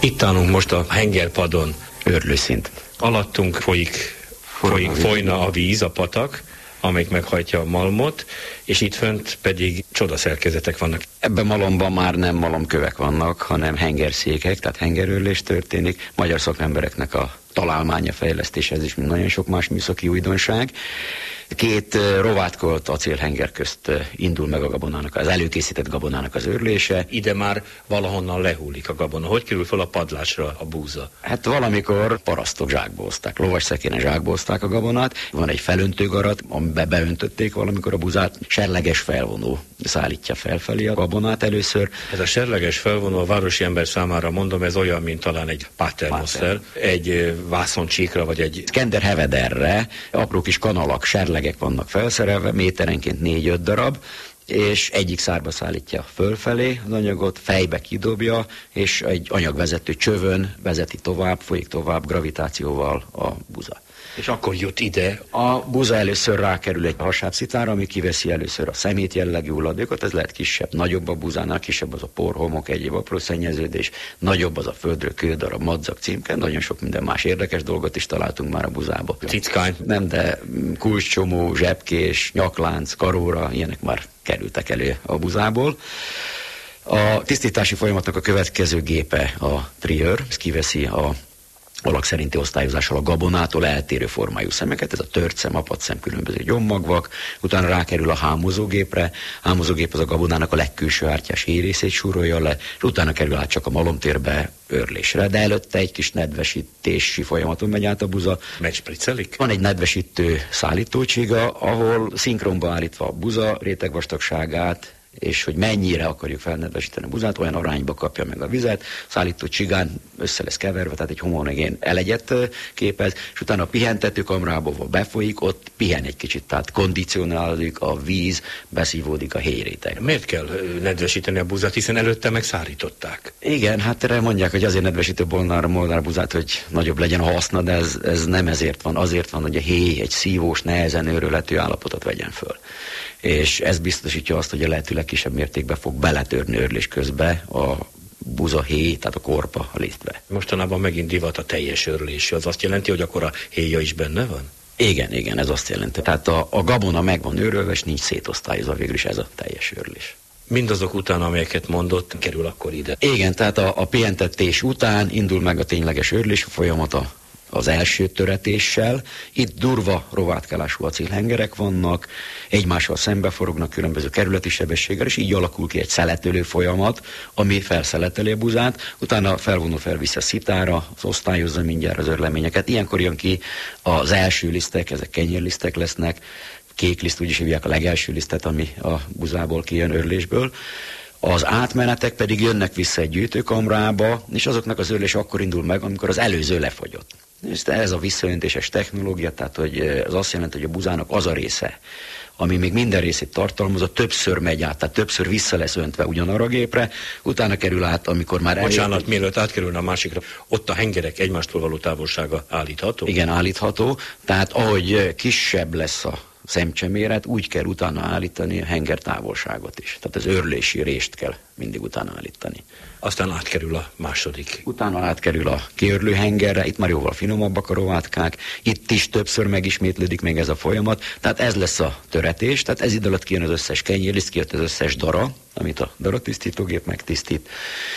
Itt állunk most a hengerpadon. Őrlőszint. Alattunk folyna a víz, a patak, amelyik meghajtja a malmot, és itt fönt pedig csodaszerkezetek vannak. Ebben malomban már nem malomkövek vannak, hanem hengerszékek, tehát hengerőrlés történik. Magyar szakembereknek a találmánya, fejlesztése, ez is mint nagyon sok más műszaki újdonság. Két rovátkolt acélhenger közt indul meg a gabonának, az előkészített gabonának az őrlése. Ide már valahonnan lehullik a gabona. Hogy kerül fel a padlásra a búza? Hát valamikor parasztok zsákbózták, lovas szekéren zsákbózták a gabonát. Van egy felöntőgarat, amiben beöntötték valamikor a búzát. Serleges felvonó szállítja felfelé a gabonát először. Ez a serleges felvonó a városi ember számára, mondom, ez olyan, mint talán egy paternoszter, egy vászoncsíkra, vagy egy Skender hevederre, apró kis kanalak, serlegek vannak felszerelve, méterenként 4-5 darab, és egyik szárba szállítja fölfelé az anyagot, fejbe kidobja, és egy anyagvezető csövön vezeti tovább, folyik tovább gravitációval a buza. És akkor jut ide. A buza először rákerül egy hasábszitára, ami kiveszi először a szemét jellegű hulladékot, ez lehet kisebb, nagyobb a buzánál, kisebb az a porhomok, egyéb apró szennyeződés, nagyobb az a földről kődarab, madzag, címke, nagyon sok minden más érdekes dolgot is találtunk már a buzába. Cickány. Nem, de kulcscsomó, zsebkés, nyaklánc, karóra, ilyenek már kerültek elő a buzából. A tisztítási folyamatnak a következő gépe a triőr, ez kiveszi a alak szerinti osztályozással a gabonától eltérő formájú szemeket, ez a tört szem, apadszem, különböző gyommagvak, utána rákerül a hámozógépre, hámozógép az a gabonának a legkülső ártyás héjrészét súrolja le, és utána kerül át csak a malomtérbe őrlésre, de előtte egy kis nedvesítési folyamaton megy át a buza. Megspriccelik? Van egy nedvesítő szállítócsiga, ahol szinkronba állítva a buza rétegvastagságát, és hogy mennyire akarjuk felnedvesíteni a buzát, olyan arányba kapja meg a vizet, szállító csigán össze lesz keverve, tehát egy homogén elegyet képez, és utána a pihentetőkamrába befolyik, ott pihen egy kicsit, tehát kondicionálódik a víz, beszívódik a héjréteg. Miért kell nedvesíteni a buzát, hiszen előtte megszárították? Igen, hát erre mondják, hogy azért nedvesítő molnár buzát, hogy nagyobb legyen a haszna, de ez nem ezért van, azért van, hogy a héj egy szívós, nehezen őrölhető állapotot vegyen föl. És ez biztosítja azt, hogy a lehető legkisebb mértékben fog beletörni őrlés közben a buzahéj, tehát a korpa a lisztbe. Mostanában megint divat a teljes őrlés. Az azt jelenti, hogy akkor a héja is benne van? Igen, ez azt jelenti. Tehát a gabona meg van őrölve, és nincs szétosztályozva, végül is ez a teljes őrlés. Mindazok után, amelyeket mondott, kerül akkor ide. Igen, tehát a pihentetés után indul meg a tényleges őrlés folyamata az első töretéssel. Itt durva rovátkálású acélhengerek vannak, egymással szembeforognak különböző kerületi sebességgel, és így alakul ki egy szeletölő folyamat, ami felszeleteli a buzát, utána a felvonó felviszi a szitára, az osztályozza mindjárt az őrleményeket. Ilyenkor jön ki az első lisztek, ezek kenyérlisztek lesznek, kék liszt, úgy is hívják a legelső lisztet, ami a buzából kijön őrlésből. Az átmenetek pedig jönnek vissza egy gyűjtőkamrába, és azoknak az őrlés akkor indul meg, amikor az előző lefogyott. És ez a visszaöntéses technológia, tehát hogy az azt jelenti, hogy a buzának az a része, ami még minden részét tartalmazza, többször megy át, tehát többször vissza lesz öntve ugyanarra a gépre, utána kerül át, amikor már Bocsánat, mielőtt átkerülne a másikra, ott a hengerek egymástól való távolsága állítható? Igen, állítható, tehát ahogy kisebb lesz a szemcseméret, úgy kell utána állítani a henger távolságot is. Tehát az őrlési rést kell mindig utána állítani. Aztán átkerül a második. Utána átkerül a kiörlő hengerre, itt már jóval finomabbak a rovátkák, itt is többször megismétlődik még ez a folyamat, tehát ez lesz a töretés, tehát ez idő alatt kijön az összes kenyérliszt, kijött az összes dara, amit a daratisztítógép megtisztít,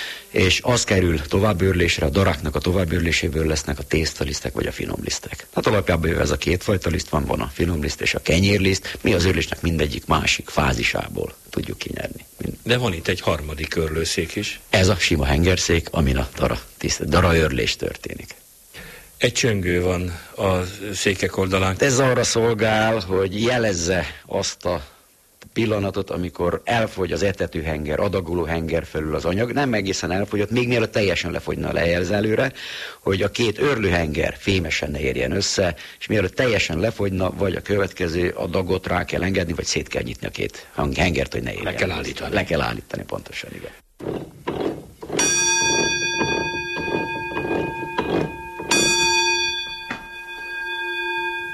és az kerül továbbőrlésre, a daráknak a továbbőrléséből lesznek a tésztalisztek vagy a finomlisztek. Hát alapjában ez a kétfajta liszt van a finomliszt és a kenyérliszt, mi az őrlésnek mindegyik másik fázisából tudjuk kinyerni. De van itt egy harmadik őrlőszék is. Ez a sima hengerszék, amin a daraőrlés történik. Egy csöngő van a székek oldalán. Ez arra szolgál, hogy jelezze azt a pillanatot, amikor elfogy az etetőhenger, adagoló henger felül az anyag, nem egészen elfogyott, még mielőtt teljesen lefogyna a lejelzelőre, hogy a két őrlőhenger fémesen ne érjen össze, és mielőtt teljesen lefogyna, vagy a következő adagot rá kell engedni, vagy szét kell nyitni a két hengert, hogy ne érjen. Le kell állítani. Le kell állítani, pontosan, igen.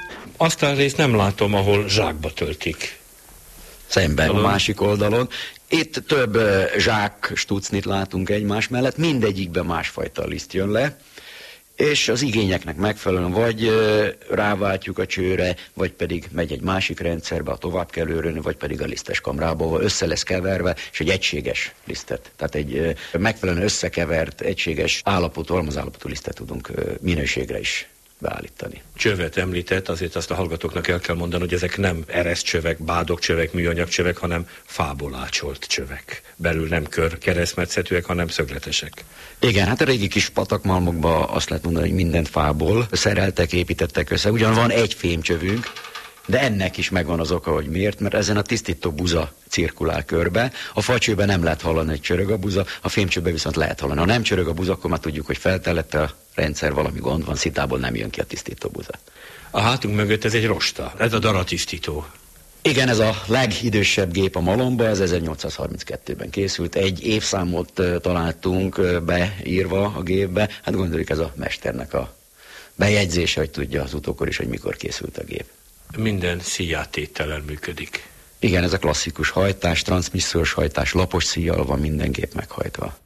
Azt a részt nem látom, ahol zsákba töltik. Szemben a másik oldalon. Itt több zsák stucnit látunk egymás mellett, mindegyikben másfajta liszt jön le, és az igényeknek megfelelően vagy ráváltjuk a csőre, vagy pedig megy egy másik rendszerbe, a továbbkelőrön, vagy pedig a lisztes kamrába, ahol össze lesz keverve, és egy egységes lisztet, tehát egy megfelelően összekevert, egységes állapotú, halmazállapotú lisztet tudunk minőségre is beállítani. Csövet említett, azért azt a hallgatóknak el kell mondani, hogy ezek nem ereszcsövek, bádogcsövek, műanyagcsövek, hanem fából ácsolt csövek. Belül nem keresztmetszetűek, hanem szögletesek. Igen, hát a régi kis patakmalmokban azt lehet mondani, hogy mindent fából szereltek, építettek össze. Ugyan van egy fémcsövünk, de ennek is megvan az oka, hogy miért, mert ezen a tisztító buza cirkulál körbe. A facsőben nem lehet hallani, hogy csörög a buza, a fémcsőben viszont lehet hallani. Ha nem csörög a buza, akkor már tudjuk, hogy feltelette a rendszer, valami gond van, szitából nem jön ki a tisztító buza. A hátunk mögött ez egy rosta, ez a daratisztító. Igen, ez a legidősebb gép a malomba, ez 1832-ben készült. Egy évszámot találtunk beírva a gépbe, hát gondoljuk ez a mesternek a bejegyzése, hogy tudja az utókor is, hogy mikor készült a gép. Minden szíjátétellel működik. Igen, ez a klasszikus hajtás, transzmissziós hajtás, lapos szíjjal van minden gép meghajtva.